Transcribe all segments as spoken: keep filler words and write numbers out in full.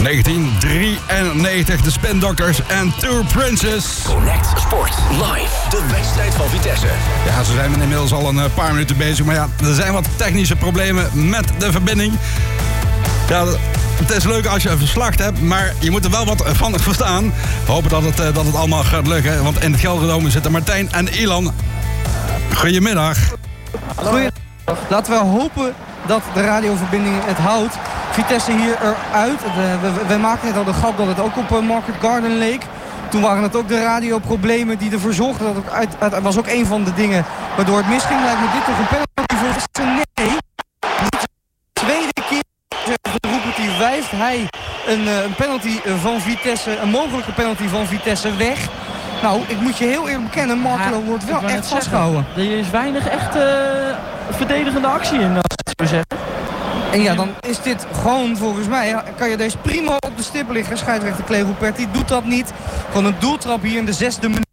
negentien drieënnegentig, de Spin Doctors en Two Princes. Connect Sport Live, de wedstrijd van Vitesse. Ja, ze zijn inmiddels al een paar minuten bezig, maar ja, er zijn wat technische problemen met de verbinding. Ja, het is leuk als je een verslag hebt, maar je moet er wel wat van verstaan. We hopen dat het, dat het allemaal gaat lukken, want in het Gelderdoom zitten Martijn en Ilan. Goedemiddag. Goedemiddag. Laten we hopen dat de radioverbinding het houdt. Vitesse hier eruit. We, we, we maken net al de grap dat het ook op Market Garden leek. Toen waren het ook de radioproblemen die ervoor zorgden. Dat het uit, uit, was ook een van de dingen waardoor het misging. Lijkt me dit toch een penalty voor Vitesse? Nee. De tweede keer roept hij wijft hij een, een penalty van Vitesse, een mogelijke penalty van Vitesse weg. Nou, ik moet je heel eerlijk bekennen, Markelo ja, wordt wel echt vastgehouden. Er is weinig echt uh, verdedigende actie in, als ik zo zeggen. En ja, dan is dit gewoon, volgens mij, kan je deze prima op de stip liggen. Scheidsrechter Clay Ruperti doet dat niet. Gewoon een doeltrap hier in de zesde minuut.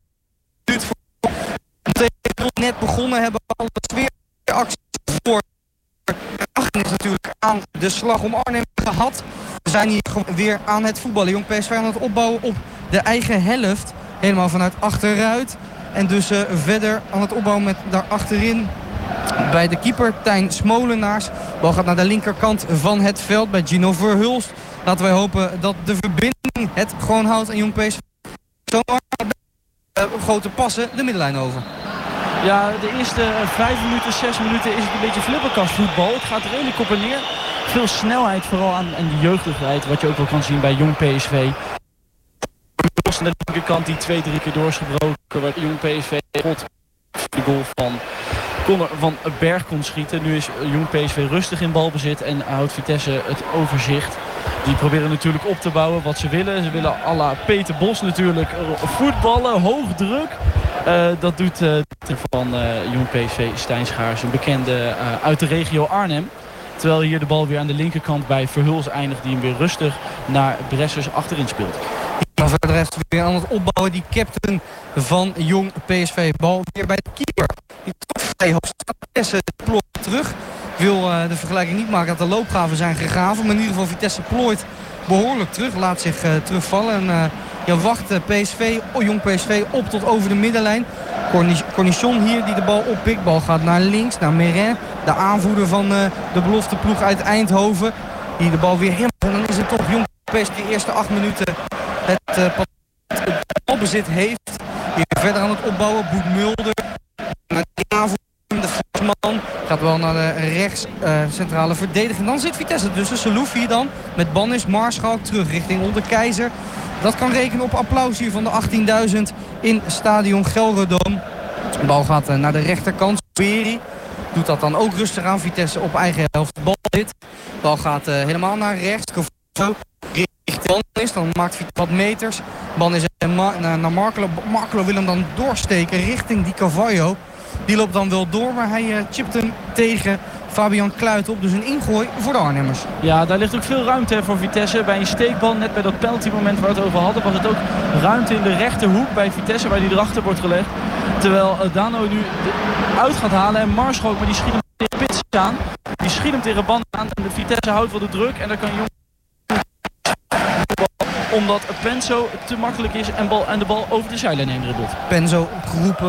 Net begonnen hebben alle sfeeracties voor. Achter is natuurlijk aan de slag om Arnhem gehad. We zijn hier weer aan het voetballen. Jong P S V aan het opbouwen op de eigen helft. Helemaal vanuit achteruit. En dus uh, verder aan het opbouwen met daar achterin bij de keeper Tijn Smolenaars. De bal gaat naar de linkerkant van het veld bij Gino Verhulst. Laten wij hopen dat de verbinding het gewoon houdt en Jong P S V zomaar uh, grote passen de middenlijn over. Ja, de eerste vijf minuten, zes minuten is het een beetje flipperkastvoetbal. Het gaat redelijk op en neer. Veel snelheid vooral aan en de jeugdigheid, wat je ook wel kan zien bij Jong P S V. Aan de linkerkant die twee, drie keer doorgebroken. Waar Jong P S V God de goal van Connor van Berg kon schieten. Nu is Jong P S V rustig in balbezit en houdt Vitesse het overzicht. Die proberen natuurlijk op te bouwen wat ze willen. Ze willen à la Peter Bos natuurlijk voetballen, hoog druk. Uh, dat doet uh, van uh, Jong P S V Stijn Schaars, een bekende uh, uit de regio Arnhem. Terwijl hier de bal weer aan de linkerkant bij Verhulst eindigt, die hem weer rustig naar Bressers achterin speelt. Dan voor de rest weer aan het opbouwen, die captain van Jong P S V. Bal weer bij de keeper. Die toch vrij hoog staat. Vitesse plooit terug. Ik wil uh, de vergelijking niet maken dat de loopgraven zijn gegraven. Maar in ieder geval Vitesse plooit behoorlijk terug. Laat zich uh, terugvallen. En uh, ja, wacht uh, P S V, oh, Jong P S V op tot over de middenlijn. Cornichon hier die de bal oppikt. Bal gaat naar links, naar Meren. De aanvoerder van uh, de belofte ploeg uit Eindhoven. Die de bal weer helemaal. En dan is het toch Jong P S V die eerste acht minuten het uh, balbezit heeft. Hier verder aan het opbouwen. Boet Mulder. Naar de aanvoerder. De Volksman gaat wel naar de rechts uh, centrale verdediging. Dan zit Vitesse tussen. Saloufi dan met Bannis, Maarschalk terug richting Onderkeizer. Dat kan rekenen op applaus hier van de achttienduizend in stadion Gelderdoom. De bal gaat uh, naar de rechterkant. Peri doet dat dan ook rustig aan. Vitesse op eigen helft de bal zit. De bal gaat uh, helemaal naar rechts. Richting Bannis. Dan maakt Vitesse wat meters. Bannis en Ma naar, naar Markelo. Markelo wil hem dan doorsteken richting die Carvalho. Die loopt dan wel door, maar hij uh, chipt hem tegen Fabian Kluit op. Dus een ingooi voor de Arnhemmers. Ja, daar ligt ook veel ruimte voor Vitesse. Bij een steekbal, net bij dat penalty-moment waar we het over hadden, was het ook ruimte in de rechterhoek bij Vitesse, waar die erachter wordt gelegd. Terwijl uh, Dano nu uit gaat halen en Maarschalk, maar die schiet hem tegen Pits aan. Die schiet hem tegen Ban aan en de Vitesse houdt wel de druk. En dan kan Jong omdat Penzo te makkelijk is en, bal, en de bal over de zijlijn heen dribbelt. Penzo geroepen